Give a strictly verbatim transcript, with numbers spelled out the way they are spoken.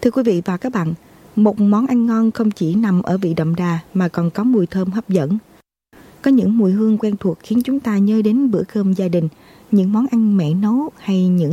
Thưa quý vị và các bạn, một món ăn ngon không chỉ nằm ở vị đậm đà mà còn có mùi thơm hấp dẫn. Có những mùi hương quen thuộc khiến chúng ta nhớ đến bữa cơm gia đình, những món ăn mẹ nấu hay những